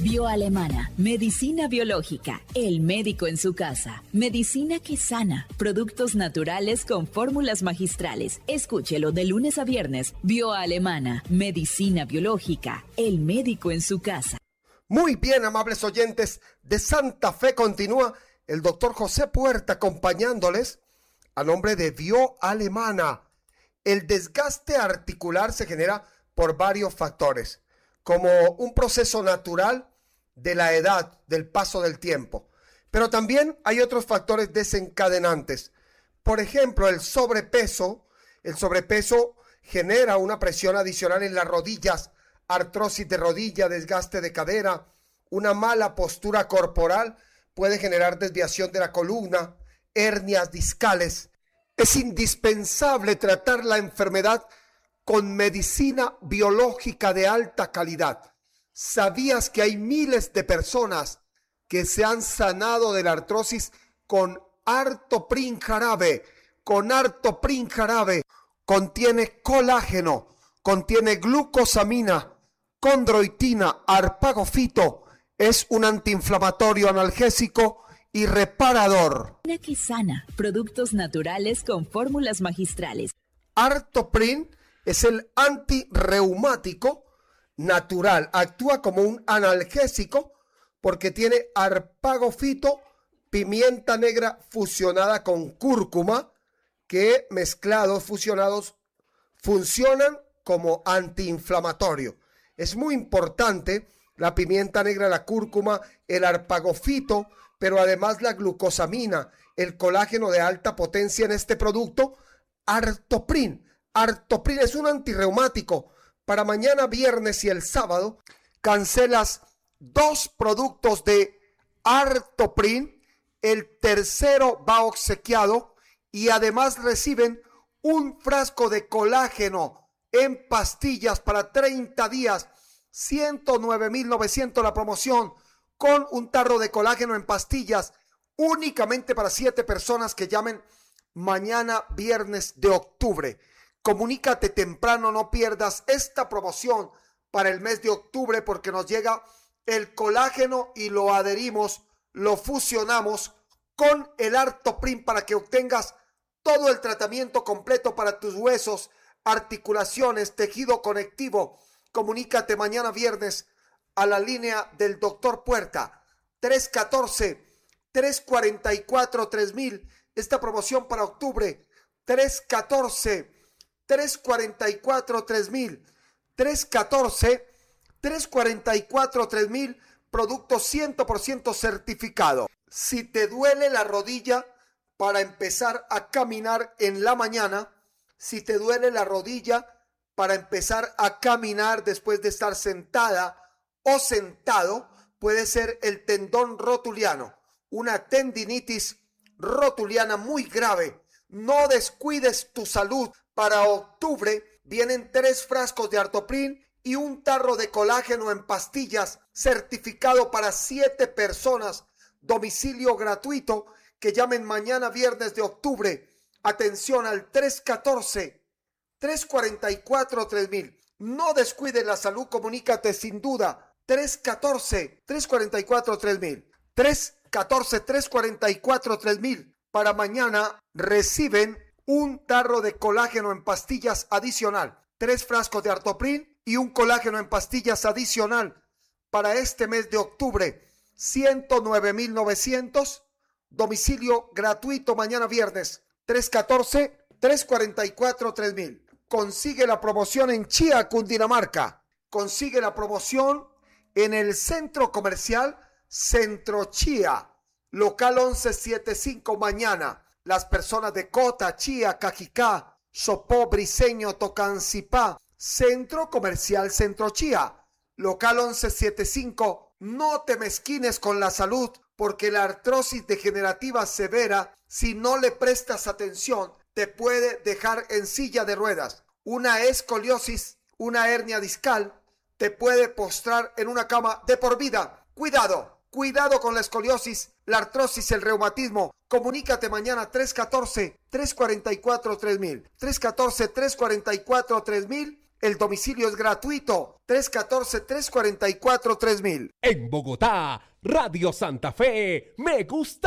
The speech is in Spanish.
Bioalemana, medicina biológica, el médico en su casa, medicina que sana, productos naturales con fórmulas magistrales. Escúchelo de lunes a viernes. Bioalemana, medicina biológica, el médico en su casa. Muy bien, amables oyentes, de Santa Fe continúa el doctor José Puerta acompañándoles a nombre de Bioalemana. El desgaste articular se genera por varios factores, como un proceso natural de la edad, del paso del tiempo. Pero también hay otros factores desencadenantes. Por ejemplo, el sobrepeso. El sobrepeso genera una presión adicional en las rodillas, artrosis de rodilla, desgaste de cadera. Una mala postura corporal puede generar desviación de la columna, hernias discales. Es indispensable tratar la enfermedad con medicina biológica de alta calidad. ¿Sabías que hay miles de personas que se han sanado de la artrosis con Artoprin jarabe? Con Artoprin jarabe contiene colágeno, contiene glucosamina, condroitina, arpagofito. Es un antiinflamatorio, analgésico y reparador. Que sana, productos naturales con fórmulas magistrales. Artoprin es el antirreumático natural, actúa como un analgésico porque tiene arpagofito, pimienta negra fusionada con cúrcuma, que mezclados, fusionados, funcionan como antiinflamatorio. Es muy importante la pimienta negra, la cúrcuma, el arpagofito, pero además la glucosamina, el colágeno de alta potencia en este producto, Artoprin. Artoprin es un antirreumático. Para mañana viernes y el sábado cancelas 2 productos de Artoprin, el tercero va obsequiado y además reciben un frasco de colágeno en pastillas para 30 días, 109,900 la promoción, con un tarro de colágeno en pastillas únicamente para 7 personas que llamen mañana viernes de octubre. Comunícate temprano, no pierdas esta promoción para el mes de octubre porque nos llega el colágeno y lo adherimos, lo fusionamos con el Artoprin para que obtengas todo el tratamiento completo para tus huesos, articulaciones, tejido conectivo. Comunícate mañana viernes a la línea del doctor Puerta, 314-344-3000. Esta promoción para octubre, 314-344-3000, 314-344-3000, producto 100% certificado. Si te duele la rodilla para empezar a caminar en la mañana, si te duele la rodilla para empezar a caminar después de estar sentada o sentado, puede ser el tendón rotuliano, una tendinitis rotuliana muy grave. No descuides tu salud. Para octubre vienen 3 frascos de Artoprin y un tarro de colágeno en pastillas certificado para 7 personas. Domicilio gratuito. Que llamen mañana viernes de octubre. Atención al 314-344-3000. No descuides la salud, comunícate sin duda. 314-344-3000. 314-344-3000. Para mañana reciben un tarro de colágeno en pastillas adicional. 3 frascos de Artoprin y un colágeno en pastillas adicional. Para este mes de octubre, 109,900. Domicilio gratuito mañana viernes. 314-344-3000. Consigue la promoción en Chía, Cundinamarca. Consigue la promoción en el centro comercial Centro Chía, local 1175 mañana. Las personas de Cota, Chía, Cajicá, Sopó, Briceño, Tocancipá, Centro Comercial Centro Chía, local 1175. No te mezquines con la salud, porque la artrosis degenerativa severa, si no le prestas atención, te puede dejar en silla de ruedas. Una escoliosis, una hernia discal, te puede postrar en una cama de por vida. Cuidado con la escoliosis, la artrosis, el reumatismo. Comunícate mañana 314-344-3000. 314-344-3000 El domicilio es gratuito. 314-344-3000. En Bogotá, Radio Santa Fe, me gusta.